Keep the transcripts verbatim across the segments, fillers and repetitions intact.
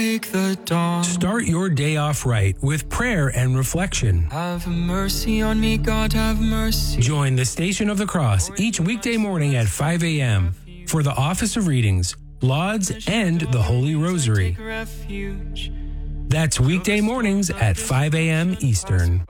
like the dawn. Start your day off right with prayer and reflection. Have mercy on me, God, have mercy. Join the Station of the Cross each weekday morning at five a.m. for the Office of Readings, Lauds, and the Holy Rosary. That's weekday mornings at five a.m. Eastern.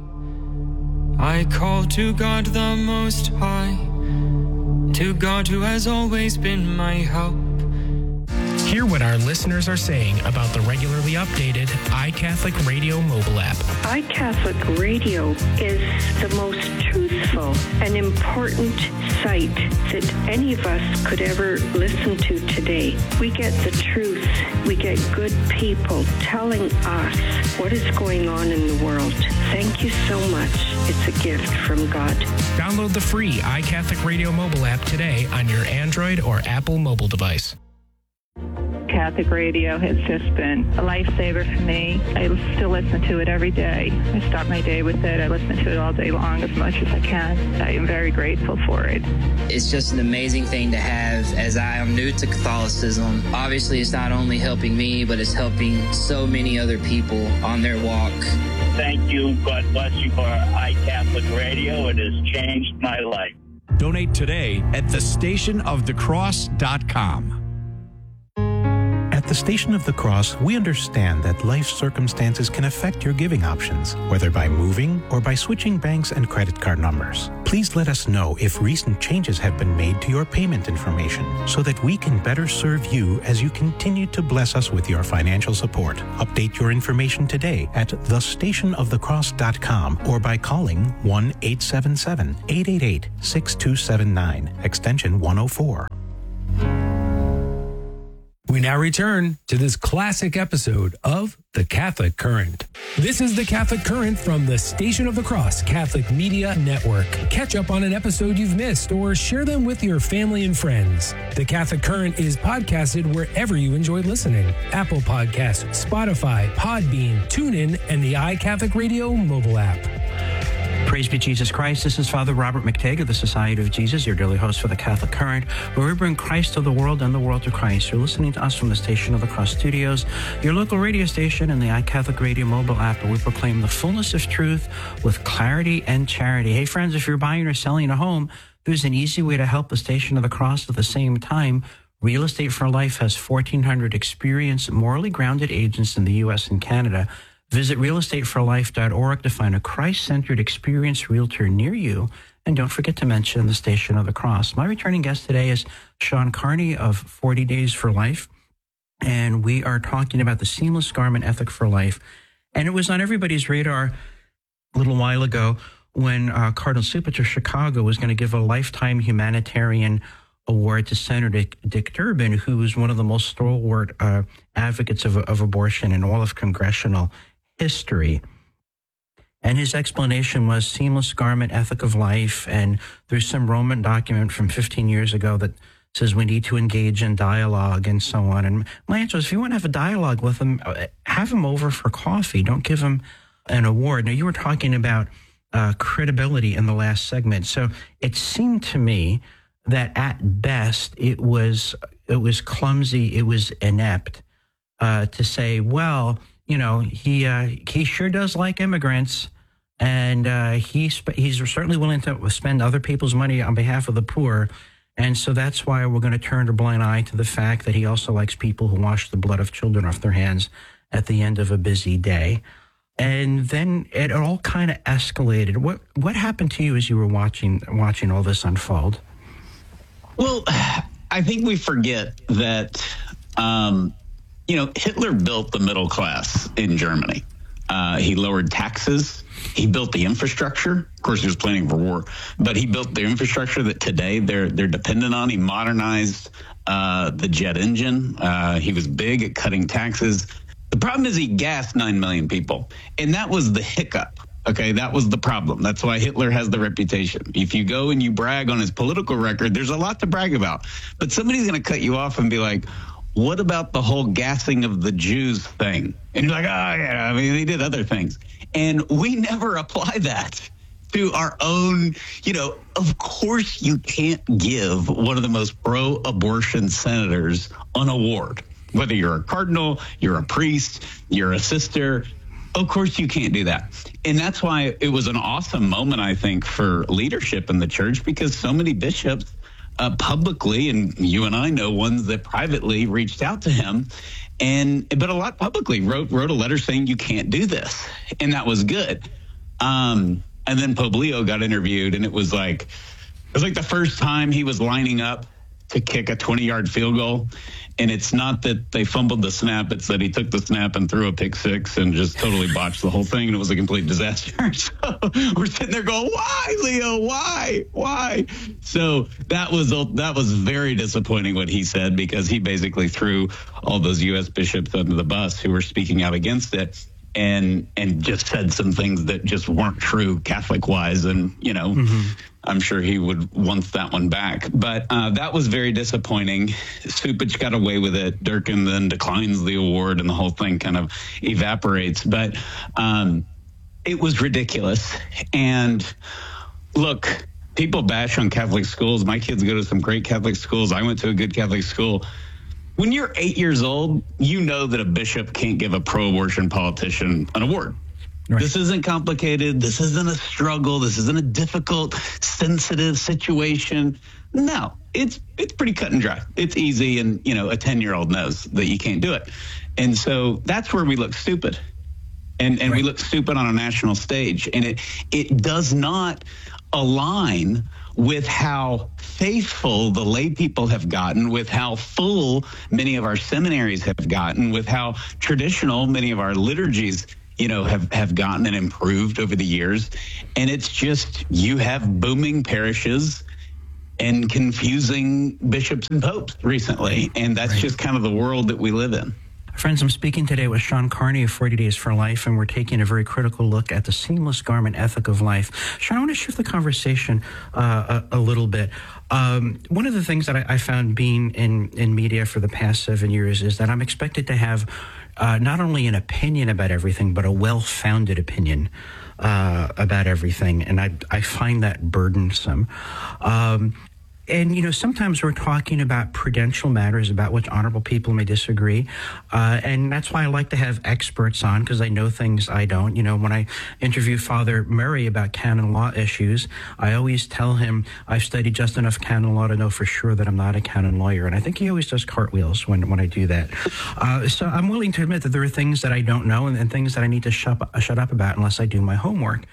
I call to God the Most High, to God who has always been my help. Hear what our listeners are saying about the regularly updated iCatholic Radio mobile app. iCatholic Radio is the most truthful and important site that any of us could ever listen to today. We get the truth. We get good people telling us what is going on in the world. Thank you so much. It's a gift from God. Download the free iCatholic Radio mobile app today on your Android or Apple mobile device. Catholic radio has just been a lifesaver for me. I still listen to it every day. I start my day with it. I listen to it all day long as much as I can. I am very grateful for it. It's just an amazing thing to have as I am new to Catholicism. Obviously, it's not only helping me, but it's helping so many other people on their walk. Thank you. God bless you for iCatholic Radio. It has changed my life. Donate today at the station of the cross dot com. At the Station of the Cross, we understand that life circumstances can affect your giving options, whether by moving or by switching banks and credit card numbers. Please let us know if recent changes have been made to your payment information so that we can better serve you as you continue to bless us with your financial support. Update your information today at the station of the cross dot com or by calling one eight seven seven, eight eight eight, six two seven nine, extension one oh four. We now return to this classic episode of The Catholic Current. This is The Catholic Current from the Station of the Cross Catholic Media Network. Catch up on an episode you've missed or share them with your family and friends. The Catholic Current is podcasted wherever you enjoy listening. Apple Podcasts, Spotify, Podbean, TuneIn, and the iCatholic Radio mobile app. Praise be Jesus Christ. This is Father Robert McTague of the Society of Jesus, your daily host for the Catholic Current, where we bring Christ to the world and the world to Christ. You're listening to us from the Station of the Cross Studios, your local radio station, and the iCatholic Radio mobile app, where we proclaim the fullness of truth with clarity and charity. Hey, friends, if you're buying or selling a home, there's an easy way to help the Station of the Cross at the same time. Real Estate for Life has fourteen hundred experienced, morally grounded agents in the U S and Canada. Visit real estate for life dot org to find a Christ-centered, experienced realtor near you. And don't forget to mention the Station of the Cross. My returning guest today is Sean Carney of forty days for life. And we are talking about the seamless garment ethic for life. And it was on everybody's radar a little while ago when uh, Cardinal Cupich of Chicago was going to give a lifetime humanitarian award to Senator Dick Durbin, who is one of the most stalwart uh, advocates of, of abortion in all of congressional history. And his explanation was seamless garment ethic of life. And there's some Roman document from fifteen years ago that says we need to engage in dialogue and so on. And my answer is, if you want to have a dialogue with him, have him over for coffee. Don't give him an award. Now, you were talking about uh, credibility in the last segment. So it seemed to me that at best it was it was clumsy, it was inept uh, to say, well, you know, he uh, he sure does like immigrants, and uh, he sp- he's certainly willing to spend other people's money on behalf of the poor, and so that's why we're going to turn a blind eye to the fact that he also likes people who wash the blood of children off their hands at the end of a busy day. And then it all kind of escalated. What what happened to you as you were watching watching all this unfold? Well, I think we forget that, um, you know, Hitler built the middle class in Germany. Uh, he lowered taxes. He built the infrastructure. Of course, he was planning for war, but he built the infrastructure that today they're they're dependent on. He modernized uh, the jet engine. Uh, he was big at cutting taxes. The problem is he gassed nine million people, and that was the hiccup. Okay, that was the problem. That's why Hitler has the reputation. If you go and you brag on his political record, there's a lot to brag about. But somebody's going to cut you off and be like, what about the whole gassing of the Jews thing? And you're like, oh, yeah, I mean, they did other things. And we never apply that to our own, you know, of course you can't give one of the most pro-abortion senators an award. Whether you're a cardinal, you're a priest, you're a sister, of course you can't do that. And that's why it was an awesome moment, I think, for leadership in the church, because so many bishops uh, publicly, and you and I know ones that privately reached out to him, and but a lot publicly wrote wrote a letter saying you can't do this. And that was good. Um, and then Pope Leo got interviewed, and it was like, it was like the first time he was lining up to kick a twenty-yard field goal. And it's not that they fumbled the snap. It's that he took the snap and threw a pick six and just totally botched the whole thing. And it was a complete disaster. So we're sitting there going, why, Leo? Why? Why? So that was that was very disappointing what he said, because he basically threw all those U S bishops under the bus who were speaking out against it, and and just said some things that just weren't true Catholic-wise. And, you know, mm-hmm. I'm sure he would want that one back. But uh, that was very disappointing. Cupich got away with it. Durkin then declines the award, and the whole thing kind of evaporates. But um, it was ridiculous. And look, people bash on Catholic schools. My kids go to some great Catholic schools. I went to a good Catholic school. When you're eight years old, you know that a bishop can't give a pro-abortion politician an award. Right. This isn't complicated. This isn't a struggle. This isn't a difficult, sensitive situation. No, it's it's pretty cut and dry. It's easy, and, you know, a ten-year-old knows that you can't do it. And so that's where we look stupid. And and right. we look stupid on a national stage. And it it does not align with how faithful the lay people have gotten, with how full many of our seminaries have gotten, with how traditional many of our liturgies, you know, have, have gotten and improved over the years. And it's just, you have booming parishes and confusing bishops and popes recently. And that's right. just kind of the world that we live in. Friends, I'm speaking today with Sean Carney of forty days for Life, and we're taking a very critical look at the seamless garment ethic of life. Sean, I want to shift the conversation uh, a, a little bit. Um, one of the things that I, I found being in, in media for the past seven years is that I'm expected to have uh, not only an opinion about everything, but a well-founded opinion uh, about everything, and I, I find that burdensome. Um, And, you know, sometimes we're talking about prudential matters about which honorable people may disagree. Uh, and that's why I like to have experts on, because I know things I don't. You know, when I interview Father Murray about canon law issues, I always tell him I've studied just enough canon law to know for sure that I'm not a canon lawyer. And I think he always does cartwheels when, when I do that. Uh, so I'm willing to admit that there are things that I don't know and, and things that I need to shut, shut up about unless I do my homework.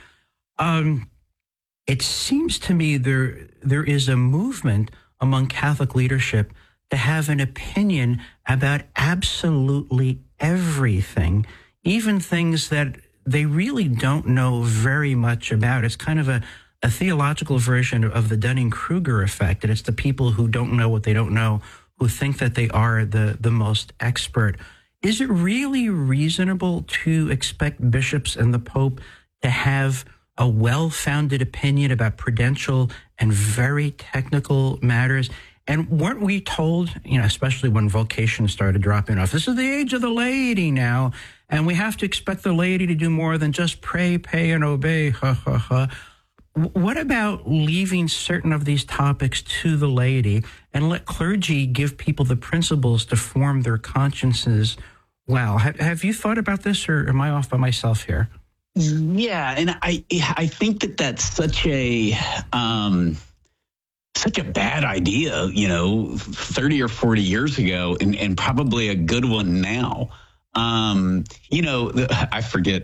Um, It seems to me there there is a movement among Catholic leadership to have an opinion about absolutely everything, even things that they really don't know very much about. It's kind of a, a theological version of the Dunning-Kruger effect, and it's the people who don't know what they don't know who think that they are the, the most expert. Is it really reasonable to expect bishops and the Pope to have a well-founded opinion about prudential and very technical matters? And weren't we told, you know, especially when vocation started dropping off, this is the age of the laity now, and we have to expect the laity to do more than just pray, pay, and obey, ha, ha, ha. What about leaving certain of these topics to the laity and let clergy give people the principles to form their consciences well? Have, have you thought about this, or am I off by myself here? Yeah, and I I think that that's such a um, such a bad idea, you know, thirty or forty years ago, and, and probably a good one now. Um, you know, the, I forget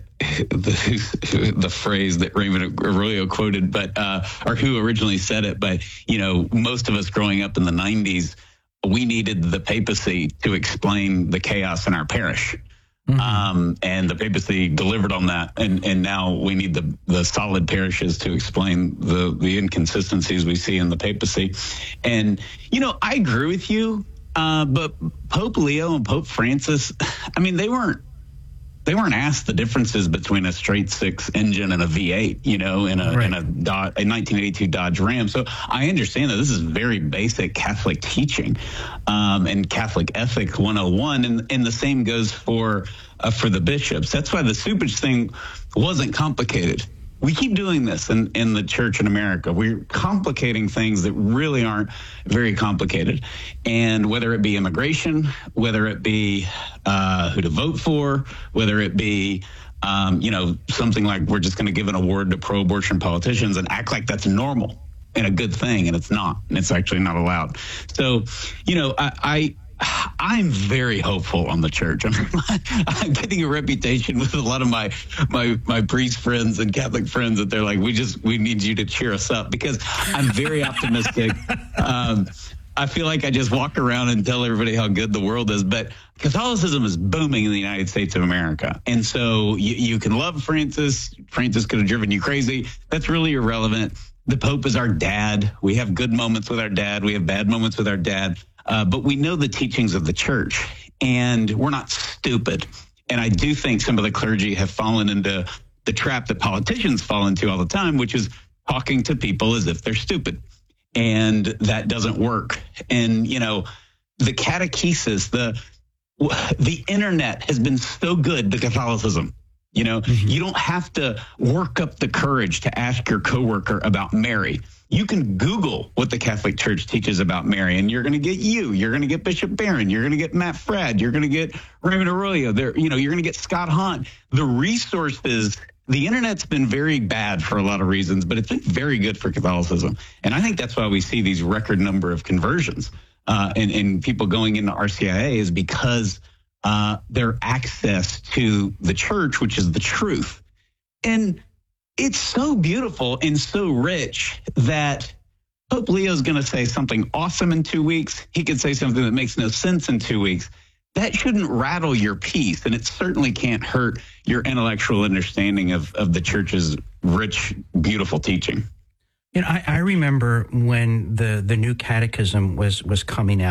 the, the phrase that Raymond Arroyo quoted, but uh, or who originally said it. But, you know, most of us growing up in the nineties, we needed the papacy to explain the chaos in our parish. Mm-hmm. Um, and the papacy delivered on that. And, and now we need the, the solid parishes to explain the, the inconsistencies we see in the papacy. And, you know, I agree with you. Uh, but Pope Leo and Pope Francis, I mean, they weren't, they weren't asked the differences between a straight six engine and a V eight, you know, in a, right. in a, Dodge, a nineteen eighty-two Dodge Ram. So I understand that this is very basic Catholic teaching, um, and Catholic ethics one oh one. And, and the same goes for, uh, for the bishops. That's why the Cupich thing wasn't complicated. we keep doing this in, in the church in America. We're complicating things that really aren't very complicated. And whether it be immigration, whether it be uh, who to vote for, whether it be, um, you know, something like we're just going to give an award to pro-abortion politicians and act like that's normal and a good thing, and it's not, and it's actually not allowed. So, you know, I... I I'm very hopeful on the church. I'm, I'm getting a reputation with a lot of my, my my priest friends and Catholic friends that they're like, we just we need you to cheer us up, because I'm very optimistic. Um, I feel like I just walk around and tell everybody how good the world is, but Catholicism is booming in the United States of America. And so you, you can love Francis. Francis could have driven you crazy. That's really irrelevant. The Pope is our dad. We have good moments with our dad. We have bad moments with our dad. Uh, but we know the teachings of the church, and we're not stupid. And I do think some of the clergy have fallen into the trap that politicians fall into all the time, which is talking to people as if they're stupid. And that doesn't work. And, you know, the catechesis, the the internet has been so good to Catholicism. You know, mm-hmm. You don't have to work up the courage to ask your coworker about Mary. You can Google what the Catholic Church teaches about Mary, and you're going to get you. You're going to get Bishop Barron. You're going to get Matt Fradd. You're going to get Raymond Arroyo. There, you know, you're going to get Scott Hahn. The resources, the internet's been very bad for a lot of reasons, but it's been very good for Catholicism. And I think that's why we see these record number of conversions uh, and, and people going into R C I A is because uh, their access to the church, which is the truth. And it's so beautiful and so rich that Pope Leo's going to say something awesome in two weeks. He could say something that makes no sense in two weeks. That shouldn't rattle your peace, and it certainly can't hurt your intellectual understanding of, of the church's rich, beautiful teaching. You know, I, I remember when the, the new catechism was, was coming out.